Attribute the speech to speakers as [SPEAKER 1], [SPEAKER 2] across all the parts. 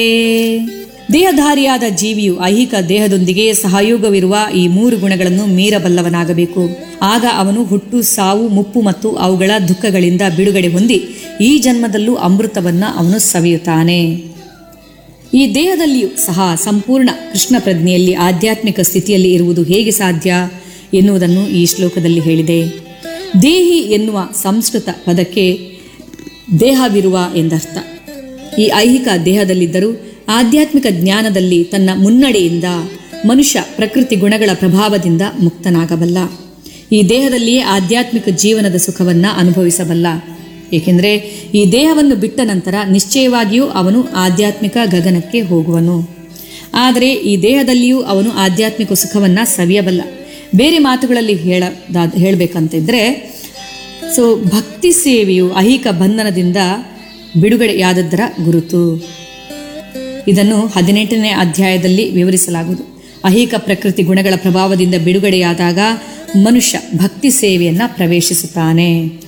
[SPEAKER 1] ದೇಹಧಾರಿಯಾದ ಜೀವಿಯು ಐಹಿಕ ದೇಹದೊಂದಿಗೆ ಸಹಯೋಗವಿರುವ ಈ 3 ಗುಣಗಳನ್ನು ಮೀರಬಲ್ಲವನಾಗಬೇಕು. ಆಗ ಅವನು ಹುಟ್ಟು, ಸಾವು, ಮುಪ್ಪು ಮತ್ತು ಅವುಗಳ ದುಃಖಗಳಿಂದ ಬಿಡುಗಡೆ ಹೊಂದಿ ಈ ಜನ್ಮದಲ್ಲೂ ಅಮೃತವನ್ನ ಅವನು ಸವಿಯುತ್ತಾನೆ. ಈ ದೇಹದಲ್ಲಿಯೂ ಸಹ ಸಂಪೂರ್ಣ ಕೃಷ್ಣ ಪ್ರಜ್ಞೆಯಲ್ಲಿ ಆಧ್ಯಾತ್ಮಿಕ ಸ್ಥಿತಿಯಲ್ಲಿ ಇರುವುದು ಹೇಗೆ ಸಾಧ್ಯ ಎನ್ನುವುದನ್ನು ಈ ಶ್ಲೋಕದಲ್ಲಿ ಹೇಳಿದೆ. ದೇಹಿ ಎನ್ನುವ ಸಂಸ್ಕೃತ ಪದಕ್ಕೆ ದೇಹವಿರುವ ಎಂದರ್ಥ. ಈ ಐಹಿಕ ದೇಹದಲ್ಲಿದ್ದರೂ ಆಧ್ಯಾತ್ಮಿಕ ಜ್ಞಾನದಲ್ಲಿ ತನ್ನ ಮುನ್ನಡೆಯಿಂದ ಮನುಷ್ಯ ಪ್ರಕೃತಿ ಗುಣಗಳ ಪ್ರಭಾವದಿಂದ ಮುಕ್ತನಾಗಬಲ್ಲ. ಈ ದೇಹದಲ್ಲಿಯೇ ಆಧ್ಯಾತ್ಮಿಕ ಜೀವನದ ಸುಖವನ್ನ ಅನುಭವಿಸಬಲ್ಲ. ಏಕೆಂದರೆ ಈ ದೇಹವನ್ನು ಬಿಟ್ಟ ನಂತರ ನಿಶ್ಚಯವಾಗಿಯೂ ಅವನು ಆಧ್ಯಾತ್ಮಿಕ ಗಗನಕ್ಕೆ ಹೋಗುವನು. ಆದರೆ ಈ ದೇಹದಲ್ಲಿಯೂ ಅವನು ಆಧ್ಯಾತ್ಮಿಕ ಸುಖವನ್ನ ಸವಿಯಬಲ್ಲ. ಬೇರೆ ಮಾತುಗಳಲ್ಲಿ ಹೇಳಬೇಕಂತಿದ್ರೆ ಭಕ್ತಿ ಸೇವೆಯು ಐಹಿಕ ಬಂಧನದಿಂದ ಬಿಡುಗಡೆಯಾದದ್ದರ ಗುರುತು. ಇದನ್ನು 18ನೇ ಅಧ್ಯಾಯದಲ್ಲಿ ವಿವರಿಸಲಾಗುವುದು. ಐಹಿಕ ಪ್ರಕೃತಿ ಗುಣಗಳ ಪ್ರಭಾವದಿಂದ ಬಿಡುಗಡೆಯಾದಾಗ ಮನುಷ್ಯ ಭಕ್ತಿ ಸೇವೆಯನ್ನ ಪ್ರವೇಶಿಸುತ್ತಾನೆ.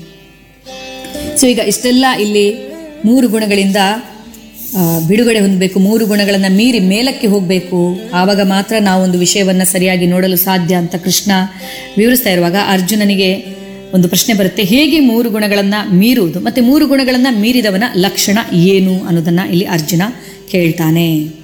[SPEAKER 1] ಈಗ ಇಷ್ಟೆಲ್ಲ ಇಲ್ಲಿ 3 ಗುಣಗಳಿಂದ ಬಿಡುಗಡೆ ಹೊಂದಬೇಕು, 3 ಗುಣಗಳನ್ನು ಮೀರಿ ಮೇಲಕ್ಕೆ ಹೋಗಬೇಕು, ಆವಾಗ ಮಾತ್ರ ನಾವೊಂದು ವಿಷಯವನ್ನು ಸರಿಯಾಗಿ ನೋಡಲು ಸಾಧ್ಯ ಅಂತ ಕೃಷ್ಣ ವಿವರಿಸ್ತಾ ಇರುವಾಗ ಅರ್ಜುನನಿಗೆ ಒಂದು ಪ್ರಶ್ನೆ ಬರುತ್ತೆ. ಹೇಗೆ 3 ಗುಣಗಳನ್ನು ಮೀರುವುದು, ಮತ್ತೆ 3 ಗುಣಗಳನ್ನು ಮೀರಿದವನ ಲಕ್ಷಣ ಏನು ಅನ್ನೋದನ್ನ ಇಲ್ಲಿ ಅರ್ಜುನ ಕೇಳ್ತಾನೆ.